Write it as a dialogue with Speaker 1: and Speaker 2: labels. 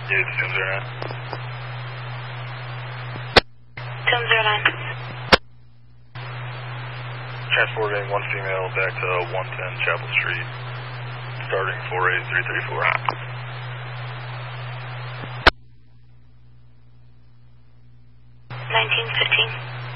Speaker 1: Yeah, it's 1009.
Speaker 2: 1009.
Speaker 1: Transporting one female back to 110 Chapel Street, starting 48334.
Speaker 2: 1915.